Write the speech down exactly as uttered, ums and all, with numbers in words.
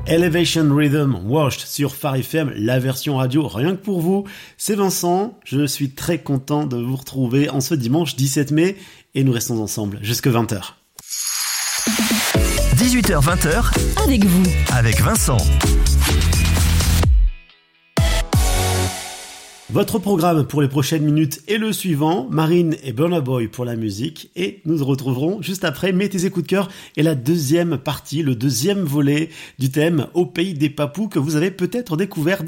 Elevation Rhythm Washed sur Phare F M, la version radio rien que pour vous. C'est Vincent, je suis très content de vous retrouver en ce dimanche dix-sept mai et nous restons ensemble jusque vingt heures. dix-huit heures vingt heures avec vous, avec Vincent. Votre programme pour les prochaines minutes est le suivant, Marine et Burna Boy pour la musique, et nous nous retrouverons juste après Mets tes écoutes de cœur et la deuxième partie, le deuxième volet du thème Au pays des papous que vous avez peut-être découvert